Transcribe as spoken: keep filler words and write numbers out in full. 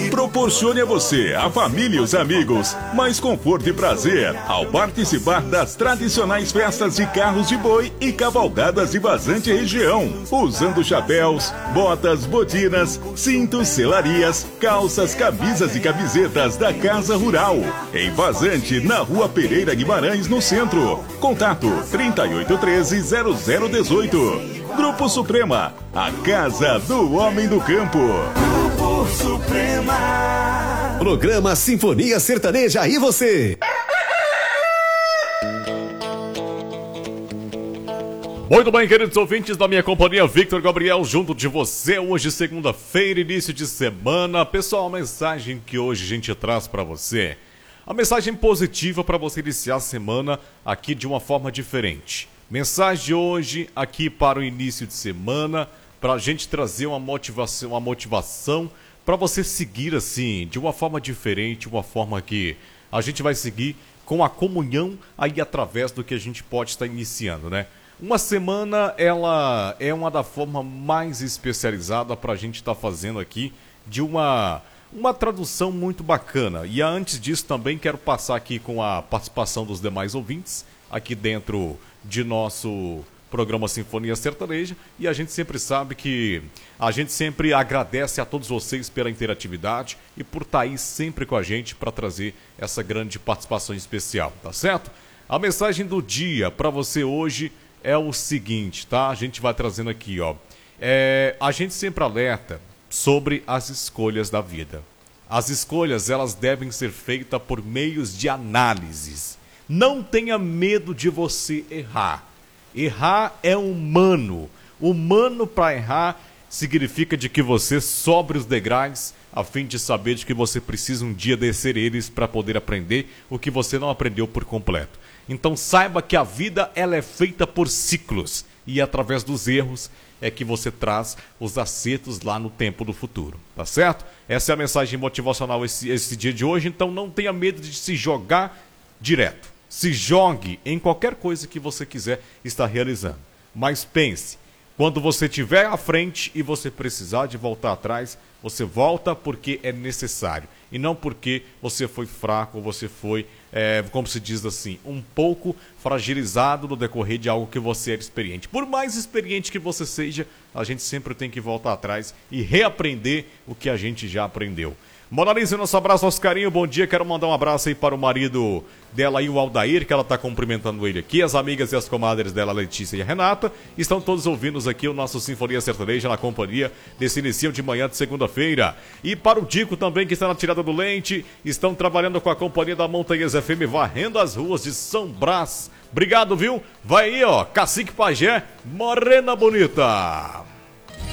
Proporcione a você, a família e os amigos mais conforto e prazer ao participar das tradicionais festas de carros de boi e cavalgadas de Vazante região, usando chapéus, botas, botinas, cintos, selarias, calças, camisas e camisetas da Casa Rural, em Vazante, na Rua Pereira Guimarães, no centro. Contato trinta e oito treze, zero zero dezoito. Grupo Suprema, a casa do homem do campo. Grupo Suprema. Programa Sinfonia Sertaneja e você. Muito bem, queridos ouvintes da minha companhia, Victor Gabriel, junto de você, hoje segunda-feira, início de semana. Pessoal, a mensagem que hoje a gente traz para você, a mensagem positiva para você iniciar a semana aqui de uma forma diferente. Mensagem de hoje aqui para o início de semana, para a gente trazer uma motivação, uma motivação para você seguir assim, de uma forma diferente, uma forma que a gente vai seguir com a comunhão aí através do que a gente pode estar iniciando, né? Uma semana, ela é uma da forma mais especializada para a gente estar fazendo aqui de uma, uma tradução muito bacana. E antes disso também quero passar aqui com a participação dos demais ouvintes aqui dentro de nosso programa Sinfonia Sertaneja. E a gente sempre sabe que a gente sempre agradece a todos vocês pela interatividade e por estar aí sempre com a gente para trazer essa grande participação especial, tá certo? A mensagem do dia para você hoje é o seguinte, tá? A gente vai trazendo aqui, ó. É, a gente sempre alerta sobre as escolhas da vida. As escolhas, elas devem ser feitas por meios de análises. Não tenha medo de você errar. Errar é humano. Humano para errar significa de que você sobre os degraus a fim de saber de que você precisa um dia descer eles para poder aprender o que você não aprendeu por completo. Então saiba que a vida ela é feita por ciclos e através dos erros é que você traz os acertos lá no tempo do futuro, tá certo? Essa é a mensagem motivacional esse, esse dia de hoje, então não tenha medo de se jogar direto. Se jogue em qualquer coisa que você quiser estar realizando, mas pense, quando você estiver à frente e você precisar de voltar atrás, você volta porque é necessário e não porque você foi fraco, você foi, é, como se diz assim, um pouco fragilizado no decorrer de algo que você era experiente. Por mais experiente que você seja, a gente sempre tem que voltar atrás e reaprender o que a gente já aprendeu. Mona Lisa, nosso abraço, nosso carinho, bom dia. Quero mandar um abraço aí para o marido dela aí, o Aldair, que ela está cumprimentando ele aqui. As amigas e as comadres dela, a Letícia e a Renata, estão todos ouvindo aqui o nosso Sinfonia Sertaneja na companhia desse início de manhã de segunda-feira. E para o Dico também, que está na tirada do leite, estão trabalhando com a companhia da Montanhas F M, varrendo as ruas de São Brás. Obrigado, viu? Vai aí, ó, Cacique Pajé, Morena Bonita.